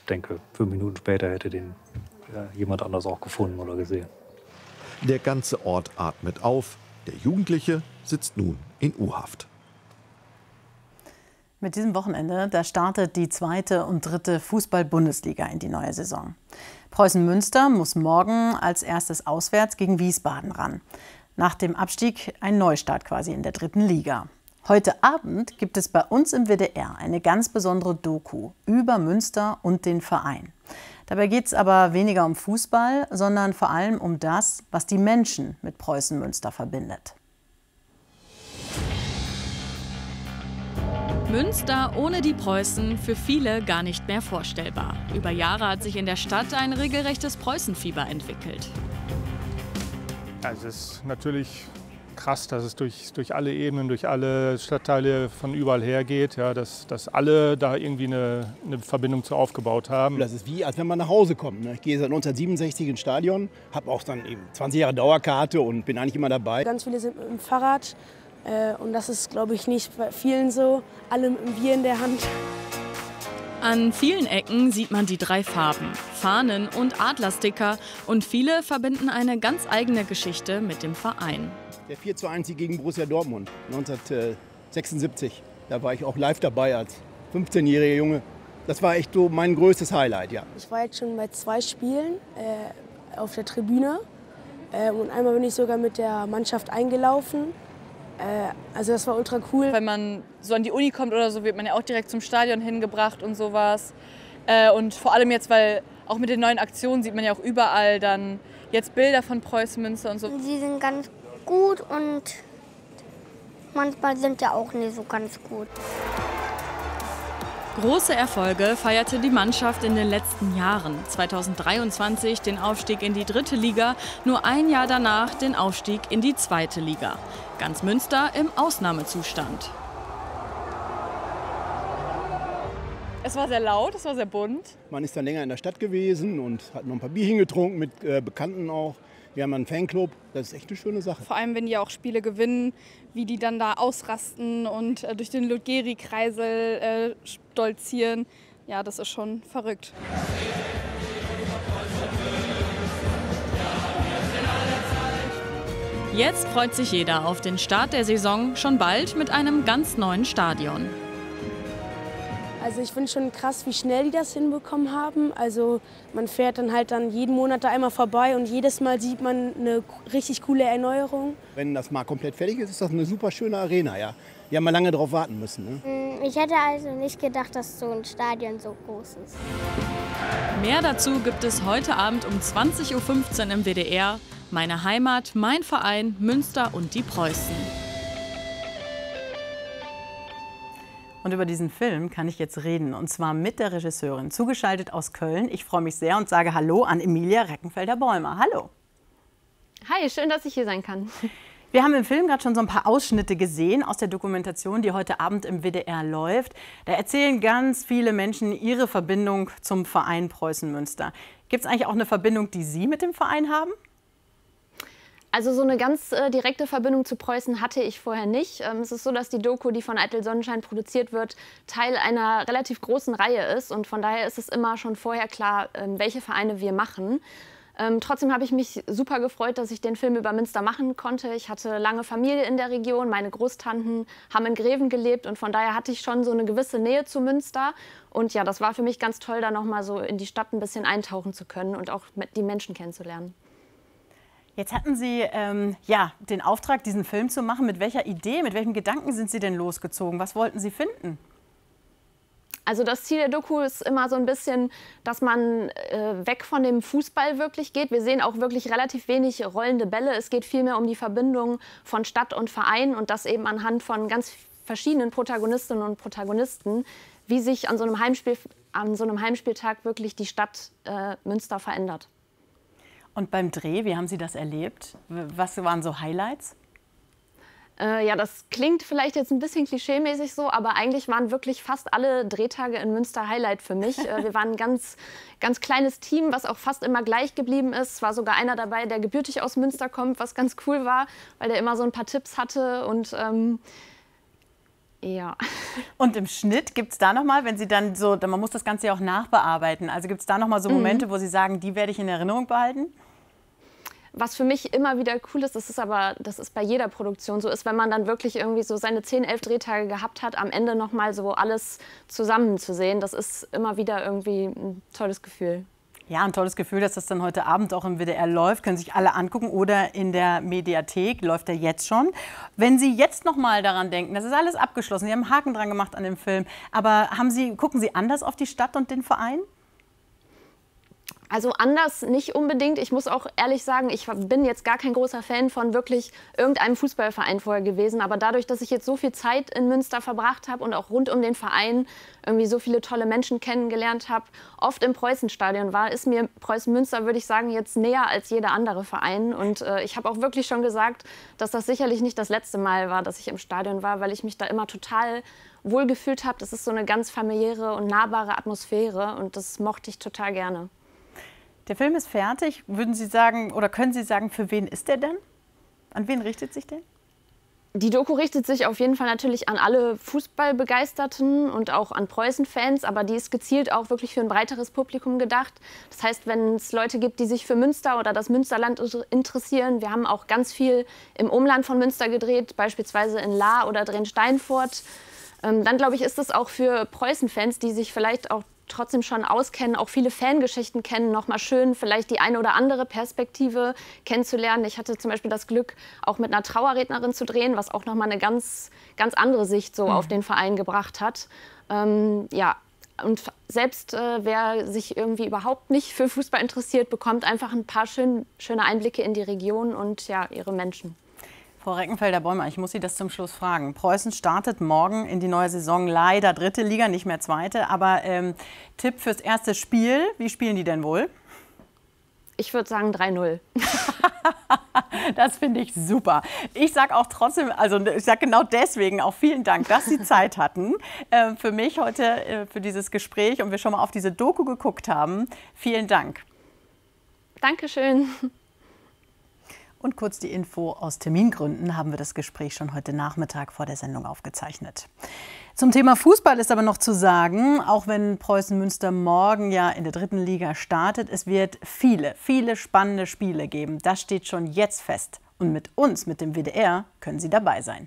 denke, 5 Minuten später hätte den jemand anders auch gefunden oder gesehen. Der ganze Ort atmet auf. Der Jugendliche sitzt nun in U-Haft. Mit diesem Wochenende, da startet die 2. und 3. Fußball-Bundesliga in die neue Saison. Preußen Münster muss morgen als erstes auswärts gegen Wiesbaden ran. Nach dem Abstieg ein Neustart quasi in der 3. Liga. Heute Abend gibt es bei uns im WDR eine ganz besondere Doku über Münster und den Verein. Dabei geht es aber weniger um Fußball, sondern vor allem um das, was die Menschen mit Preußen Münster verbindet. Münster ohne die Preußen für viele gar nicht mehr vorstellbar. Über Jahre hat sich in der Stadt ein regelrechtes Preußenfieber entwickelt. Also es ist natürlich krass, dass es durch alle Ebenen, durch alle Stadtteile von überall her geht, ja, dass alle da irgendwie eine Verbindung zu aufgebaut haben. Das ist wie, als wenn man nach Hause kommt. Ne? Ich gehe seit 1967 ins Stadion, habe auch dann eben 20 Jahre Dauerkarte und bin eigentlich immer dabei. Ganz viele sind mit dem Fahrrad und das ist, glaube ich, nicht bei vielen so. Alle mit dem Bier in der Hand. An vielen Ecken sieht man die 3 Farben, Fahnen und Adlersticker, und viele verbinden eine ganz eigene Geschichte mit dem Verein. Der 4:1 gegen Borussia Dortmund 1976. Da war ich auch live dabei als 15-jähriger Junge. Das war echt so mein größtes Highlight, ja. Ich war jetzt schon bei 2 Spielen auf der Tribüne und einmal bin ich sogar mit der Mannschaft eingelaufen. Also das war ultra cool. Wenn man so an die Uni kommt oder so, wird man ja auch direkt zum Stadion hingebracht und sowas. Und vor allem jetzt, weil auch mit den neuen Aktionen sieht man ja auch überall dann jetzt Bilder von Preußen Münster und so. Sie sind ganz gut und manchmal sind ja auch nicht so ganz gut. Große Erfolge feierte die Mannschaft in den letzten Jahren. 2023 den Aufstieg in die 3. Liga, nur ein Jahr danach den Aufstieg in die 2. Liga. Ganz Münster im Ausnahmezustand. Es war sehr laut, es war sehr bunt. Man ist dann länger in der Stadt gewesen und hat noch ein paar Bierchen getrunken mit Bekannten auch. Wir haben einen Fanclub, das ist echt eine schöne Sache. Vor allem, wenn die auch Spiele gewinnen, wie die dann da ausrasten und durch den Ludgeri-Kreisel stolzieren. Ja, das ist schon verrückt. Jetzt freut sich jeder auf den Start der Saison, schon bald mit einem ganz neuen Stadion. Also ich finde schon krass, wie schnell die das hinbekommen haben. Also man fährt dann halt jeden Monat da einmal vorbei und jedes Mal sieht man eine richtig coole Erneuerung. Wenn das mal komplett fertig ist, ist das eine super schöne Arena, ja. Wir haben mal lange darauf warten müssen. Ne? Ich hätte also nicht gedacht, dass so ein Stadion so groß ist. Mehr dazu gibt es heute Abend um 20:15 Uhr im WDR. Meine Heimat, mein Verein, Münster und die Preußen. Und über diesen Film kann ich jetzt reden, und zwar mit der Regisseurin, zugeschaltet aus Köln. Ich freue mich sehr und sage Hallo an Emilia Reckenfelder-Bäumer. Hallo. Hi, schön, dass ich hier sein kann. Wir haben im Film gerade schon so ein paar Ausschnitte gesehen aus der Dokumentation, die heute Abend im WDR läuft. Da erzählen ganz viele Menschen ihre Verbindung zum Verein Preußen Münster. Gibt es eigentlich auch eine Verbindung, die Sie mit dem Verein haben? Also so eine ganz direkte Verbindung zu Preußen hatte ich vorher nicht. Es ist so, dass die Doku, die von Eitel Sonnenschein produziert wird, Teil einer relativ großen Reihe ist. Und von daher ist es immer schon vorher klar, welche Vereine wir machen. Trotzdem habe ich mich super gefreut, dass ich den Film über Münster machen konnte. Ich hatte lange Familie in der Region, meine Großtanten haben in Greven gelebt und von daher hatte ich schon so eine gewisse Nähe zu Münster. Und ja, das war für mich ganz toll, da noch mal so in die Stadt ein bisschen eintauchen zu können und auch die Menschen kennenzulernen. Jetzt hatten Sie den Auftrag, diesen Film zu machen. Mit welcher Idee, mit welchem Gedanken sind Sie denn losgezogen? Was wollten Sie finden? Also das Ziel der Doku ist immer so ein bisschen, dass man weg von dem Fußball wirklich geht. Wir sehen auch wirklich relativ wenig rollende Bälle. Es geht vielmehr um die Verbindung von Stadt und Verein und das eben anhand von ganz verschiedenen Protagonistinnen und Protagonisten, wie sich an so einem Heimspieltag wirklich die Stadt Münster verändert. Und beim Dreh, wie haben Sie das erlebt? Was waren so Highlights? Ja, das klingt vielleicht jetzt ein bisschen klischeemäßig so, aber eigentlich waren wirklich fast alle Drehtage in Münster Highlight für mich. Wir waren ein ganz kleines Team, was auch fast immer gleich geblieben ist. Es war sogar einer dabei, der gebürtig aus Münster kommt, was ganz cool war, weil der immer so ein paar Tipps hatte. Und Ja. Und im Schnitt gibt es da nochmal, wenn Sie dann so, man muss das Ganze ja auch nachbearbeiten, also gibt es da nochmal so Momente, wo Sie sagen, die werde ich in Erinnerung behalten? Was für mich immer wieder cool ist, das ist bei jeder Produktion so, ist, wenn man dann wirklich irgendwie so seine 10, 11 Drehtage gehabt hat, am Ende nochmal so alles zusammen zu sehen. Das ist immer wieder irgendwie ein tolles Gefühl. Ja, ein tolles Gefühl, dass das dann heute Abend auch im WDR läuft. Können sich alle angucken oder in der Mediathek. Läuft er jetzt schon. Wenn Sie jetzt noch mal daran denken, das ist alles abgeschlossen. Sie haben einen Haken dran gemacht an dem Film. Aber gucken Sie anders auf die Stadt und den Verein? Also anders nicht unbedingt. Ich muss auch ehrlich sagen, ich bin jetzt gar kein großer Fan von wirklich irgendeinem Fußballverein vorher gewesen. Aber dadurch, dass ich jetzt so viel Zeit in Münster verbracht habe und auch rund um den Verein irgendwie so viele tolle Menschen kennengelernt habe, oft im Preußenstadion war, ist mir Preußen Münster, würde ich sagen, jetzt näher als jeder andere Verein. Und ich habe auch wirklich schon gesagt, dass das sicherlich nicht das letzte Mal war, dass ich im Stadion war, weil ich mich da immer total wohl gefühlt habe. Das ist so eine ganz familiäre und nahbare Atmosphäre und das mochte ich total gerne. Der Film ist fertig. Würden Sie sagen, oder können Sie sagen, für wen ist der denn? An wen richtet sich der? Die Doku richtet sich auf jeden Fall natürlich an alle Fußballbegeisterten und auch an Preußen-Fans, aber die ist gezielt auch wirklich für ein breiteres Publikum gedacht. Das heißt, wenn es Leute gibt, die sich für Münster oder das Münsterland interessieren, wir haben auch ganz viel im Umland von Münster gedreht, beispielsweise in Lahr oder Drensteinfurt, dann glaube ich, ist es auch für Preußen-Fans, die sich vielleicht auch trotzdem schon auskennen, auch viele Fangeschichten kennen, noch mal schön vielleicht die eine oder andere Perspektive kennenzulernen. Ich hatte zum Beispiel das Glück, auch mit einer Trauerrednerin zu drehen, was auch noch mal eine ganz, ganz andere Sicht so auf den Verein gebracht hat. Ja, und selbst wer sich irgendwie überhaupt nicht für Fußball interessiert, bekommt einfach ein paar schöne Einblicke in die Region und ja, ihre Menschen. Frau Reckenfelder-Bäumer, ich muss Sie das zum Schluss fragen. Preußen startet morgen in die neue Saison, leider 3. Liga, nicht mehr 2. Aber Tipp fürs erste Spiel, wie spielen die denn wohl? Ich würde sagen 3-0. Das finde ich super. Ich sage auch trotzdem, also ich sage genau deswegen auch vielen Dank, dass Sie Zeit hatten für mich heute, für dieses Gespräch und wir schon mal auf diese Doku geguckt haben. Vielen Dank. Dankeschön. Und kurz die Info, aus Termingründen haben wir das Gespräch schon heute Nachmittag vor der Sendung aufgezeichnet. Zum Thema Fußball ist aber noch zu sagen, auch wenn Preußen Münster morgen ja in der 3. Liga startet, es wird viele, viele spannende Spiele geben. Das steht schon jetzt fest. Und mit uns, mit dem WDR, können Sie dabei sein.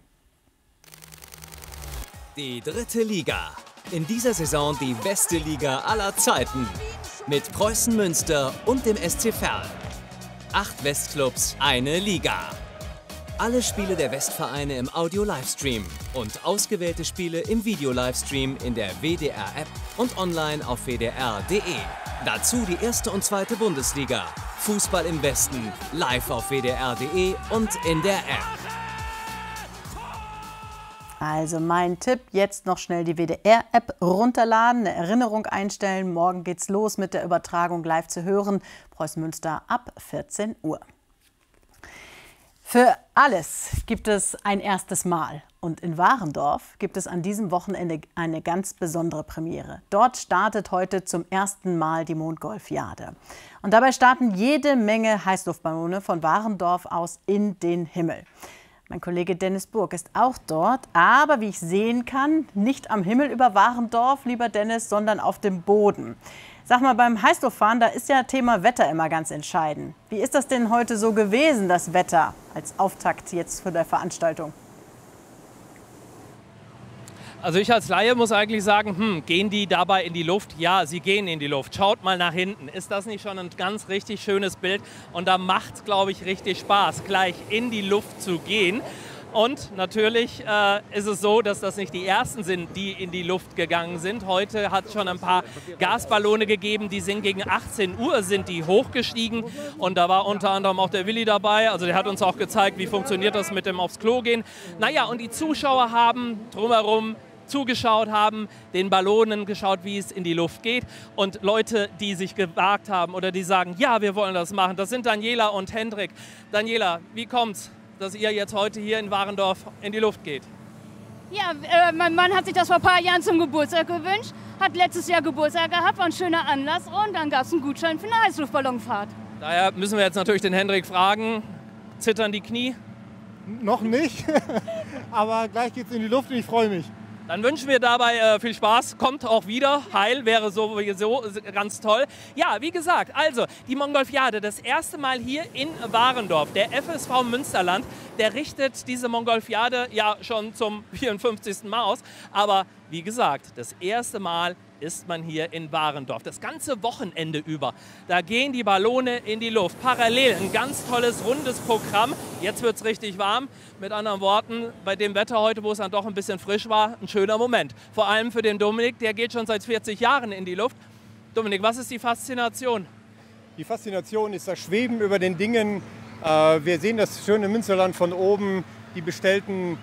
Die 3. Liga. In dieser Saison die beste Liga aller Zeiten. Mit Preußen Münster und dem SC Verl. 8 Westclubs, eine Liga. Alle Spiele der Westvereine im Audio-Livestream und ausgewählte Spiele im Video-Livestream in der WDR-App und online auf wdr.de. Dazu die 1. und 2. Bundesliga. Fußball im Westen, live auf wdr.de und in der App. Also mein Tipp, jetzt noch schnell die WDR-App runterladen, eine Erinnerung einstellen. Morgen geht's los mit der Übertragung live zu hören. Preußen Münster ab 14 Uhr. Für alles gibt es ein erstes Mal. Und in Warendorf gibt es an diesem Wochenende eine ganz besondere Premiere. Dort startet heute zum ersten Mal die Mondgolfiade. Und dabei starten jede Menge Heißluftballone von Warendorf aus in den Himmel. Mein Kollege Dennis Burg ist auch dort, aber wie ich sehen kann, nicht am Himmel über Warendorf, lieber Dennis, sondern auf dem Boden. Sag mal, beim Heißluftfahren, da ist ja Thema Wetter immer ganz entscheidend. Wie ist das denn heute so gewesen, das Wetter, als Auftakt jetzt für die Veranstaltung? Also ich als Laie muss eigentlich sagen, gehen die dabei in die Luft? Ja, sie gehen in die Luft. Schaut mal nach hinten. Ist das nicht schon ein ganz richtig schönes Bild? Und da macht es, glaube ich, richtig Spaß, gleich in die Luft zu gehen. Und natürlich ist es so, dass das nicht die ersten sind, die in die Luft gegangen sind. Heute hat es schon ein paar Gasballone gegeben, die sind gegen 18 Uhr sind die hochgestiegen. Und da war unter anderem auch der Willi dabei. Also der hat uns auch gezeigt, wie funktioniert das mit dem aufs Klo gehen. Naja, und die Zuschauer haben drumherum zugeschaut, haben den Ballonen geschaut, wie es in die Luft geht. Und Leute, die sich gewagt haben oder die sagen, ja, wir wollen das machen, das sind Daniela und Hendrik. Daniela, wie kommt's, dass ihr jetzt heute hier in Warendorf in die Luft geht? Ja, mein Mann hat sich das vor ein paar Jahren zum Geburtstag gewünscht, hat letztes Jahr Geburtstag gehabt, war ein schöner Anlass und dann gab es einen Gutschein für eine Heißluftballonfahrt. Daher müssen wir jetzt natürlich den Hendrik fragen, zittern die Knie? Noch nicht, aber gleich geht's in die Luft und ich freue mich. Dann wünschen wir dabei viel Spaß. Kommt auch wieder. Heil wäre sowieso ganz toll. Ja, wie gesagt, also die Mongolfiade, das erste Mal hier in Warendorf. Der FSV Münsterland, der richtet diese Mongolfiade ja schon zum 54. Mal aus. Aber wie gesagt, das erste Mal ist man hier in Warendorf. Das ganze Wochenende über. Da gehen die Ballone in die Luft. Parallel ein ganz tolles, rundes Programm. Jetzt wird es richtig warm. Mit anderen Worten, bei dem Wetter heute, wo es dann doch ein bisschen frisch war, ein schöner Moment. Vor allem für den Dominik, der geht schon seit 40 Jahren in die Luft. Dominik, was ist die Faszination? Die Faszination ist das Schweben über den Dingen. Wir sehen das schöne Münsterland von oben, die bestellten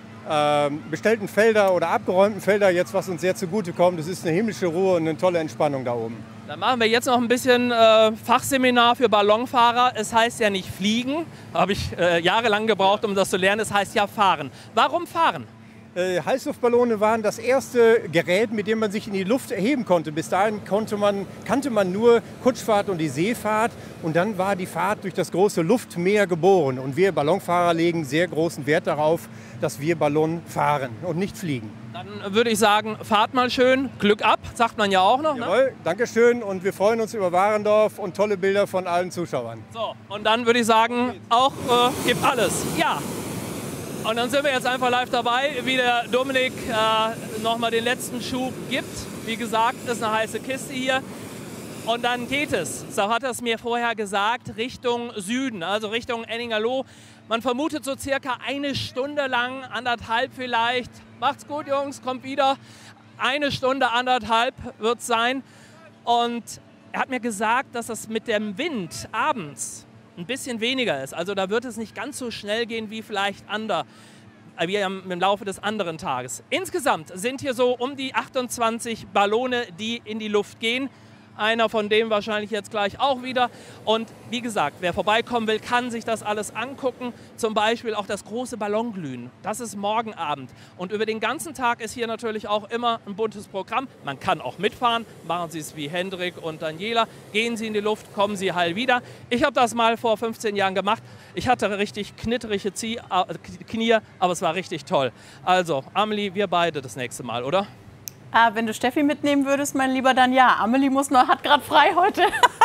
Felder oder abgeräumten Felder, jetzt was uns sehr zugute kommt. Es ist eine himmlische Ruhe und eine tolle Entspannung da oben. Dann machen wir jetzt noch ein bisschen Fachseminar für Ballonfahrer. Es heißt ja nicht fliegen, habe ich jahrelang gebraucht, um das zu lernen. Es heißt ja fahren. Warum fahren? Heißluftballone waren das erste Gerät, mit dem man sich in die Luft erheben konnte. Bis dahin kannte man nur Kutschfahrt und die Seefahrt. Und dann war die Fahrt durch das große Luftmeer geboren. Und wir Ballonfahrer legen sehr großen Wert darauf, dass wir Ballon fahren und nicht fliegen. Dann würde ich sagen, fahrt mal schön, Glück ab, sagt man ja auch noch. Ne? Jawohl, danke schön und wir freuen uns über Warendorf und tolle Bilder von allen Zuschauern. So, und dann würde ich sagen, auch gibt alles. Ja. Und dann sind wir jetzt einfach live dabei, wie der Dominik nochmal den letzten Schub gibt. Wie gesagt, ist eine heiße Kiste hier. Und dann geht es, so hat er es mir vorher gesagt, Richtung Süden, also Richtung Enningerloh. Man vermutet so circa eine Stunde lang, 1,5 vielleicht. Macht's gut, Jungs, kommt wieder. 1 Stunde, 1,5 wird es sein. Und er hat mir gesagt, dass das mit dem Wind abends ein bisschen weniger ist. Also da wird es nicht ganz so schnell gehen wie vielleicht wie im Laufe des anderen Tages. Insgesamt sind hier so um die 28 Ballone, die in die Luft gehen. Einer von dem wahrscheinlich jetzt gleich auch wieder. Und wie gesagt, wer vorbeikommen will, kann sich das alles angucken. Zum Beispiel auch das große Ballonglühen. Das ist morgen Abend. Und über den ganzen Tag ist hier natürlich auch immer ein buntes Programm. Man kann auch mitfahren. Machen Sie es wie Hendrik und Daniela. Gehen Sie in die Luft, kommen Sie heil wieder. Ich habe das mal vor 15 Jahren gemacht. Ich hatte richtig knitterige Knie, aber es war richtig toll. Also, Amelie, wir beide das nächste Mal, oder? Wenn du Steffi mitnehmen würdest, mein Lieber, dann ja. Amelie hat gerade frei heute.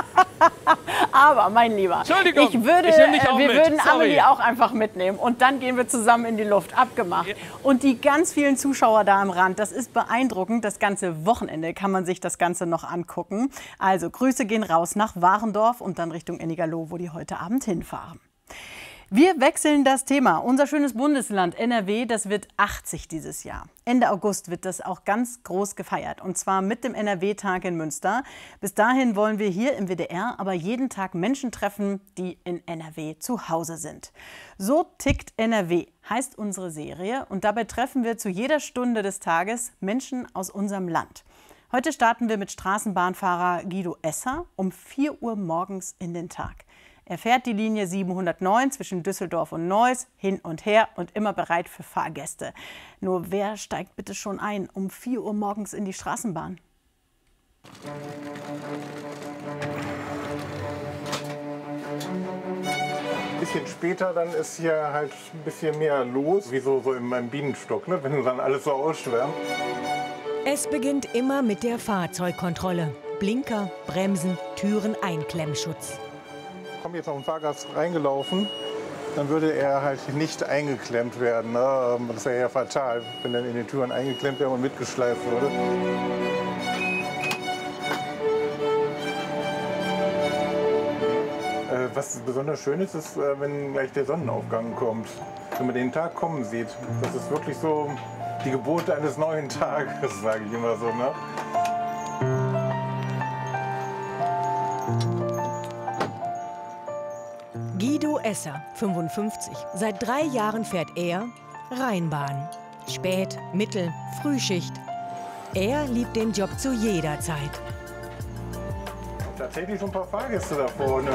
Aber, mein Lieber, Entschuldigung, wir würden Amelie auch einfach mitnehmen. Und dann gehen wir zusammen in die Luft. Abgemacht. Ja. Und die ganz vielen Zuschauer da am Rand, das ist beeindruckend. Das ganze Wochenende kann man sich das Ganze noch angucken. Also, Grüße gehen raus nach Warendorf und dann Richtung Enningerloh, wo die heute Abend hinfahren. Wir wechseln das Thema. Unser schönes Bundesland NRW, das wird 80 dieses Jahr. Ende August wird das auch ganz groß gefeiert. Und zwar mit dem NRW-Tag in Münster. Bis dahin wollen wir hier im WDR aber jeden Tag Menschen treffen, die in NRW zu Hause sind. So tickt NRW, heißt unsere Serie. Und dabei treffen wir zu jeder Stunde des Tages Menschen aus unserem Land. Heute starten wir mit Straßenbahnfahrer Guido Esser um 4 Uhr morgens in den Tag. Er fährt die Linie 709 zwischen Düsseldorf und Neuss hin und her und immer bereit für Fahrgäste. Nur wer steigt bitte schon ein um 4 Uhr morgens in die Straßenbahn? Ein bisschen später dann ist hier halt ein bisschen mehr los, wie so in meinem Bienenstock, ne? Wenn dann alles so ausschwärmt. Es beginnt immer mit der Fahrzeugkontrolle. Blinker, Bremsen, Türen, Einklemmschutz. Kommt jetzt noch ein Fahrgast reingelaufen, dann würde er halt nicht eingeklemmt werden. Ne? Das wäre ja fatal, wenn dann in den Türen eingeklemmt wäre und mitgeschleift würde. Was besonders schön ist, ist, wenn gleich der Sonnenaufgang kommt. Wenn man den Tag kommen sieht. Das ist wirklich so die Geburt eines neuen Tages, sage ich immer so. Ne? Guido Esser, 55. Seit 3 Jahren fährt er Rheinbahn. Spät-, Mittel-, Frühschicht. Er liebt den Job zu jeder Zeit. Tatsächlich so ein paar Fahrgäste da vorne.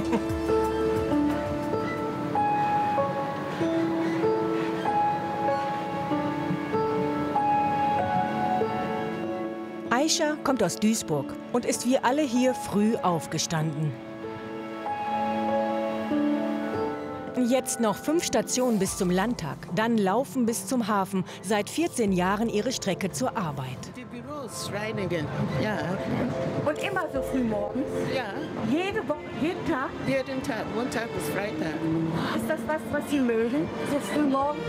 Aisha kommt aus Duisburg und ist wie alle hier früh aufgestanden. Jetzt noch 5 Stationen bis zum Landtag, dann laufen bis zum Hafen. Seit 14 Jahren ihre Strecke zur Arbeit. Die Büros, Reinigen, ja. Und immer so früh morgens? Ja. Jede Woche, jeden Tag? Jeden Tag, Montag bis Freitag. Ist das was Sie mögen, so früh morgens?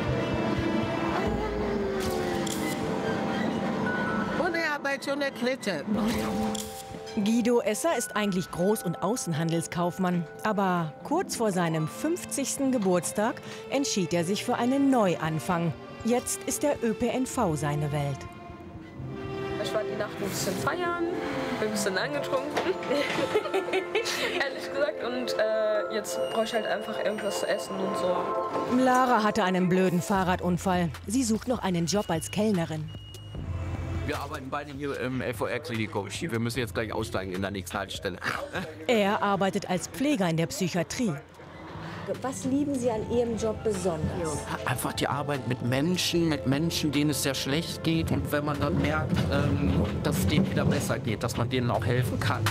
Ohne Arbeit schon erklettert. Guido Esser ist eigentlich Groß- und Außenhandelskaufmann. Aber kurz vor seinem 50. Geburtstag entschied er sich für einen Neuanfang. Jetzt ist der ÖPNV seine Welt. Ich war die Nacht ein bisschen feiern, ein bisschen angetrunken, ehrlich gesagt. Und jetzt brauche ich halt einfach irgendwas zu essen und so. Lara hatte einen blöden Fahrradunfall. Sie sucht noch einen Job als Kellnerin. Wir arbeiten beide hier im LVR-Klinikum. Wir müssen jetzt gleich aussteigen in der nächsten Haltestelle. Er arbeitet als Pfleger in der Psychiatrie. Was lieben Sie an Ihrem Job besonders? Einfach die Arbeit mit Menschen, denen es sehr schlecht geht. Und wenn man dann merkt, dass es denen wieder besser geht, dass man denen auch helfen kann.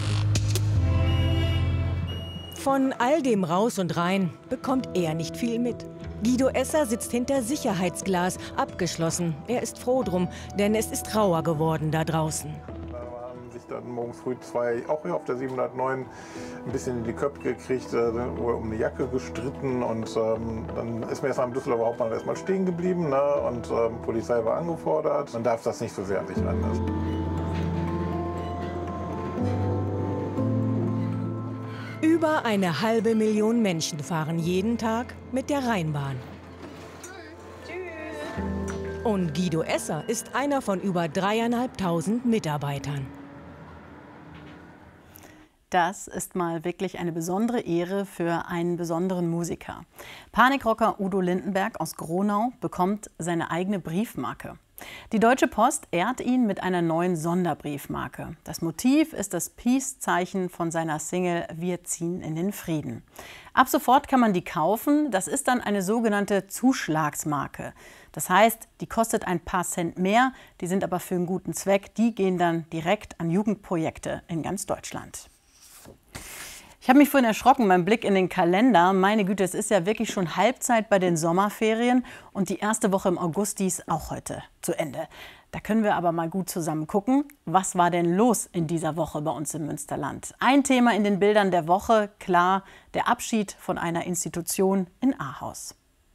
Von all dem Raus und Rein bekommt er nicht viel mit. Guido Esser sitzt hinter Sicherheitsglas, abgeschlossen. Er ist froh drum, denn es ist rauer geworden da draußen. Da haben sich dann morgens früh 2 auch hier auf der 709 ein bisschen in die Köpfe gekriegt, um eine Jacke gestritten. Und dann ist mir erst mal im Düsseldorfer Hauptbahnhof erstmal stehen geblieben, ne? Und Polizei war angefordert. Man darf das nicht so sehr an sich ranlassen. Über 500.000 Menschen fahren jeden Tag mit der Rheinbahn. Und Guido Esser ist einer von über 3.500 Mitarbeitern. Das ist mal wirklich eine besondere Ehre für einen besonderen Musiker. Panikrocker Udo Lindenberg aus Gronau bekommt seine eigene Briefmarke. Die Deutsche Post ehrt ihn mit einer neuen Sonderbriefmarke. Das Motiv ist das Peace-Zeichen von seiner Single Wir ziehen in den Frieden. Ab sofort kann man die kaufen. Das ist dann eine sogenannte Zuschlagsmarke. Das heißt, die kostet ein paar Cent mehr, die sind aber für einen guten Zweck. Die gehen dann direkt an Jugendprojekte in ganz Deutschland. Ich habe mich vorhin erschrocken beim Blick in den Kalender. Meine Güte, es ist ja wirklich schon Halbzeit bei den Sommerferien und die erste Woche im August, die ist auch heute zu Ende. Da können wir aber mal gut zusammen gucken, was war denn los in dieser Woche bei uns im Münsterland. Ein Thema in den Bildern der Woche, klar, der Abschied von einer Institution in Ahaus.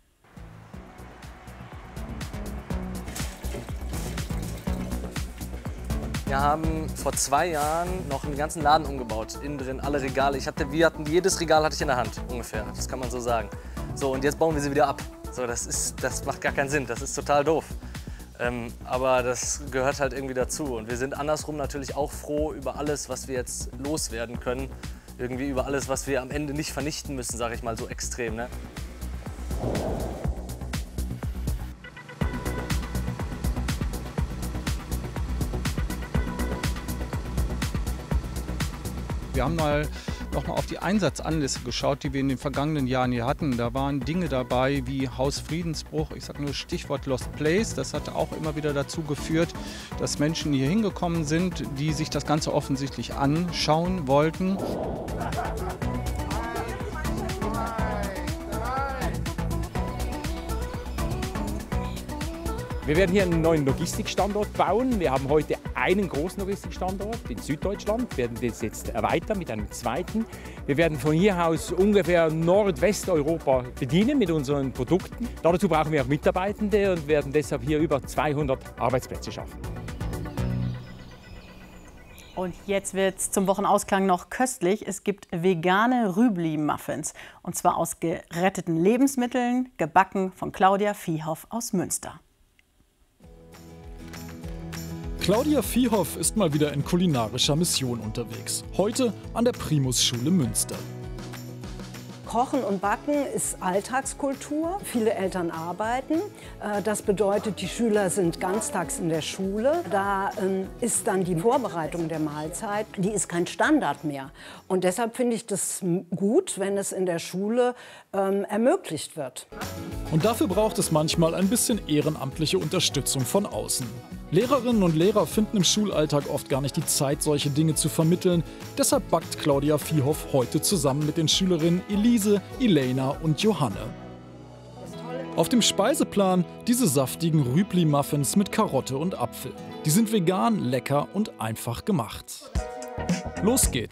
Wir haben vor 2 Jahren noch einen ganzen Laden umgebaut, innen drin alle Regale. Jedes Regal hatte ich in der Hand, ungefähr, das kann man so sagen. So, und jetzt bauen wir sie wieder ab. So, das macht gar keinen Sinn, das ist total doof. Aber das gehört halt irgendwie dazu. Und wir sind andersrum natürlich auch froh über alles, was wir jetzt loswerden können. Irgendwie über alles, was wir am Ende nicht vernichten müssen, sage ich mal, so extrem. Ne? Wir haben noch mal auf die Einsatzanlässe geschaut, die wir in den vergangenen Jahren hier hatten. Da waren Dinge dabei wie Hausfriedensbruch, ich sage nur Stichwort Lost Place. Das hat auch immer wieder dazu geführt, dass Menschen hier hingekommen sind, die sich das Ganze offensichtlich anschauen wollten. Wir werden hier einen neuen Logistikstandort bauen. Wir haben heute einen großen Logistikstandort in Süddeutschland, wir werden das jetzt erweitern mit einem zweiten. Wir werden von hier aus ungefähr Nordwesteuropa bedienen mit unseren Produkten. Dazu brauchen wir auch Mitarbeitende und werden deshalb hier über 200 Arbeitsplätze schaffen. Und jetzt wird es zum Wochenausklang noch köstlich. Es gibt vegane Rübli-Muffins. Und zwar aus geretteten Lebensmitteln, gebacken von Claudia Viehhoff aus Münster. Claudia Viehhoff ist mal wieder in kulinarischer Mission unterwegs. Heute an der Primus-Schule Münster. Kochen und Backen ist Alltagskultur. Viele Eltern arbeiten. Das bedeutet, die Schüler sind ganztags in der Schule. Da ist dann die Vorbereitung der Mahlzeit, die ist kein Standard mehr. Und deshalb finde ich das gut, wenn es in der Schule ermöglicht wird. Und dafür braucht es manchmal ein bisschen ehrenamtliche Unterstützung von außen. Lehrerinnen und Lehrer finden im Schulalltag oft gar nicht die Zeit, solche Dinge zu vermitteln. Deshalb backt Claudia Viehoff heute zusammen mit den Schülerinnen Elise, Elena und Johanne. Auf dem Speiseplan diese saftigen Rübli-Muffins mit Karotte und Apfel. Die sind vegan, lecker und einfach gemacht. Los geht's!